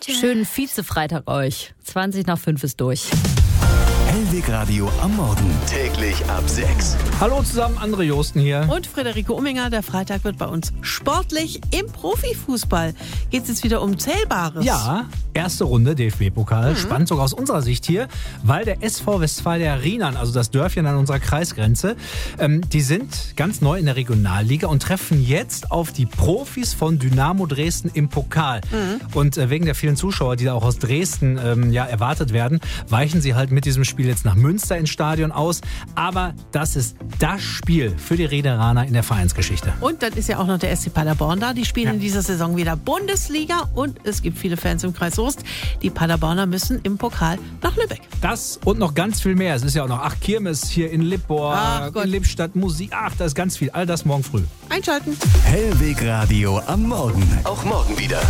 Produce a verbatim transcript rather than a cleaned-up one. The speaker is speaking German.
Schönen Vize-Freitag euch. zwanzig nach fünf ist durch. Hellweg Radio am Morgen. Täglich ab sechs. Hallo zusammen, André Josten hier. Und Friederike Umminger. Der Freitag wird bei uns sportlich. Im Profifußball geht es jetzt wieder um Zählbares. Ja, erste Runde D F B-Pokal. Mhm. Spannend sogar aus unserer Sicht hier, weil der S V Westfalia Rienan, also das Dörfchen an unserer Kreisgrenze, ähm, die sind ganz neu in der Regionalliga und treffen jetzt auf die Profis von Dynamo Dresden im Pokal. Mhm. Und äh, wegen der vielen Zuschauer, die da auch aus Dresden ähm, ja, erwartet werden, weichen sie halt mit diesem Spiel jetzt nach Münster ins Stadion aus. Aber das ist das Spiel für die Riederaner in der Vereinsgeschichte. Und dann ist ja auch noch der S C Paderborn da. Die spielen Ja. in dieser Saison wieder Bundesliga und es gibt viele Fans im Kreis Soest. Die Paderborner müssen im Pokal nach Lübeck. Das und noch ganz viel mehr. Es ist ja auch noch, ach, Kirmes hier in Lippborg, Ach Gott. in Lippstadt, Musik. Ach, da ist ganz viel. All das morgen früh. Einschalten. Hellweg Radio am Morgen. Auch morgen wieder.